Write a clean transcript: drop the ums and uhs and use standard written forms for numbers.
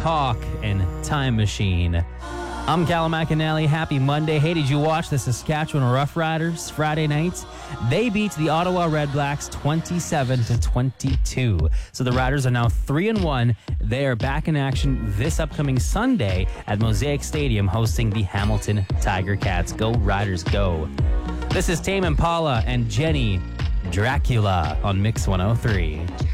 Talk and Time Machine. I'm Callum McAnally. Happy Monday. Hey, did you watch the Saskatchewan Roughriders Friday night? They beat the Ottawa Redblacks 27-22. So the Riders are now 3-1. They are back in action this upcoming Sunday at Mosaic Stadium hosting the Hamilton Tiger Cats. Go Riders, go. This is Tame Impala and Jenny Dracula on Mix 103.